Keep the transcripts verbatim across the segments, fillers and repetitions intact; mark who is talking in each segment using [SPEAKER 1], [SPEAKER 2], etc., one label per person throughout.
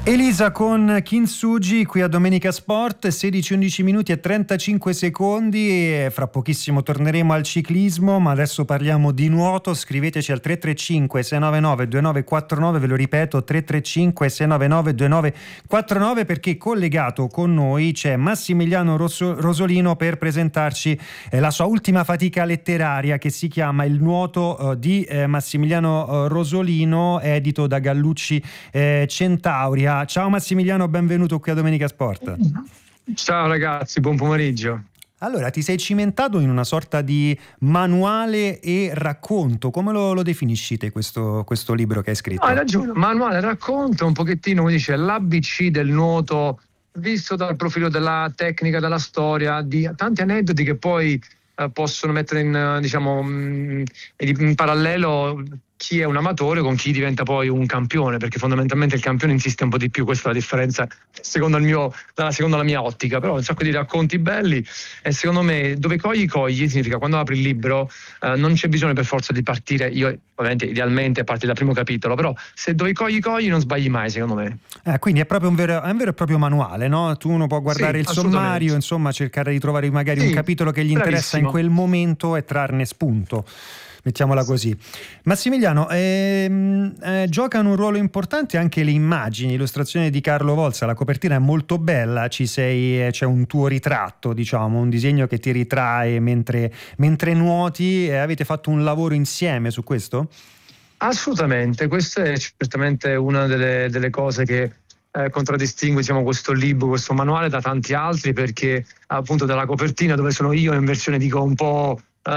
[SPEAKER 1] Elisa con Kintsugi qui a Domenica Sport, sedici undici minuti e trentacinque secondi, e fra pochissimo torneremo al ciclismo, ma adesso parliamo di nuoto. Scriveteci al tre tre cinque sei nove nove due nove quattro nove, ve lo ripeto, tre tre cinque sei nove nove due nove quattro nove, perché collegato con noi c'è Massimiliano Rosso- Rosolino per presentarci eh, la sua ultima fatica letteraria, che si chiama Il nuoto eh, di eh, Massimiliano eh, Rosolino, edito da Gallucci eh, Centauria. Ciao Massimiliano, benvenuto qui a Domenica Sport.
[SPEAKER 2] Ciao ragazzi, buon pomeriggio.
[SPEAKER 1] Allora, ti sei cimentato in una sorta di manuale e racconto. Come lo, lo definiscite questo, questo libro che hai scritto?
[SPEAKER 2] No, hai ragione, manuale, racconto, un pochettino, come dice, l'A B C del nuoto, visto dal profilo della tecnica, della storia, di tanti aneddoti che poi eh, possono mettere in, diciamo, in, in parallelo chi è un amatore con chi diventa poi un campione, perché fondamentalmente il campione insiste un po' di più. Questa è la differenza secondo il mio, secondo la mia ottica. Però un sacco di racconti belli, e secondo me dove cogli cogli significa quando apri il libro eh, non c'è bisogno per forza di partire, io ovviamente idealmente parti dal primo capitolo, però se dove cogli cogli non sbagli mai, secondo me.
[SPEAKER 1] Eh, quindi è proprio un vero, è un vero e proprio manuale, no? Tu uno può guardare
[SPEAKER 2] Sì,
[SPEAKER 1] il sommario, insomma cercare di trovare magari
[SPEAKER 2] sì,
[SPEAKER 1] un capitolo che gli interessa
[SPEAKER 2] bravissimo.
[SPEAKER 1] in quel momento e trarne spunto. Mettiamola così. Massimiliano, ehm, eh, giocano un ruolo importante anche le immagini, l'illustrazione di Carlo Volza, la copertina è molto bella, ci sei, c'è un tuo ritratto, diciamo, un disegno che ti ritrae mentre, mentre nuoti. Eh, avete fatto un lavoro insieme su questo?
[SPEAKER 2] Assolutamente, questa è certamente una delle, delle cose che eh, contraddistingue, diciamo, questo libro, questo manuale da tanti altri, perché appunto dalla copertina, dove sono io in versione, dico, un po'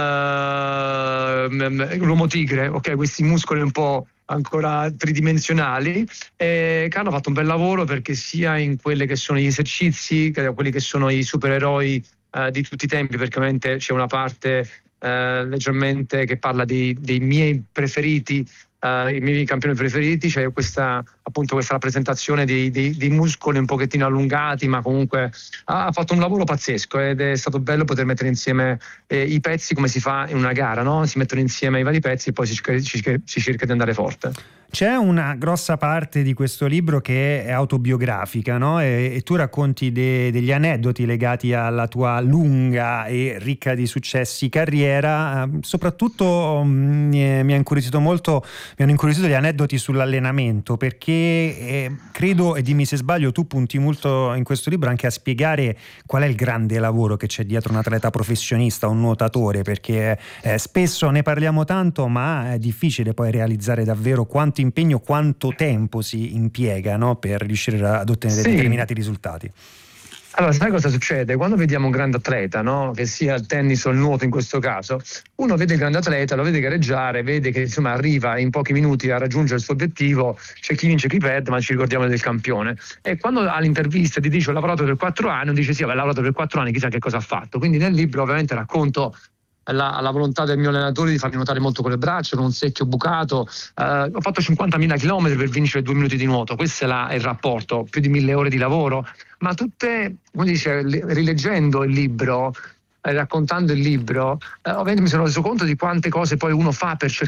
[SPEAKER 2] Uh, l'uomo tigre, ok, questi muscoli un po' ancora tridimensionali, e Carlo ha fatto un bel lavoro, perché sia in quelli che sono gli esercizi, che quelli che sono i supereroi uh, di tutti i tempi, perché ovviamente c'è una parte uh, leggermente che parla dei, dei miei preferiti, uh, i miei campioni preferiti, c'è questa appunto questa rappresentazione dei, dei, dei muscoli un pochettino allungati, ma comunque ha fatto un lavoro pazzesco, ed è stato bello poter mettere insieme eh, i pezzi come si fa in una gara, no? Si mettono insieme i vari pezzi e poi si cerca, si, si cerca di andare forte.
[SPEAKER 1] C'è una grossa parte di questo libro che è autobiografica, no? E, e tu racconti de, degli aneddoti legati alla tua lunga e ricca di successi carriera. Soprattutto mh, mi, è, mi ha incuriosito molto, mi hanno incuriosito gli aneddoti sull'allenamento, perché eh, credo, e dimmi se sbaglio, tu punti molto in questo libro anche a spiegare qual è il grande lavoro che c'è dietro un atleta professionista, un nuotatore, perché eh, spesso ne parliamo tanto, ma è difficile poi realizzare davvero quanto impegno, quanto tempo si impiega, no, per riuscire ad ottenere sì. determinati risultati.
[SPEAKER 2] Allora, sai cosa succede? Quando vediamo un grande atleta, no? Che sia il tennis o il nuoto in questo caso, uno vede il grande atleta, lo vede gareggiare, vede che insomma arriva in pochi minuti a raggiungere il suo obiettivo, c'è chi vince, chi perde, ma ci ricordiamo del campione. E quando all'intervista ti dice ho lavorato per quattro anni, dice sì, ho lavorato per quattro anni, chissà che cosa ha fatto. Quindi nel libro ovviamente racconto La, la volontà del mio allenatore di farmi nuotare molto con le braccia, con un secchio bucato. Uh, ho fatto cinquantamila chilometri per vincere due minuti di nuoto. Questo è, la, è il rapporto, più di mille ore di lavoro. Ma tutte, come dice, rileggendo il libro, eh, raccontando il libro, eh, ovviamente mi sono reso conto di quante cose poi uno fa per cercare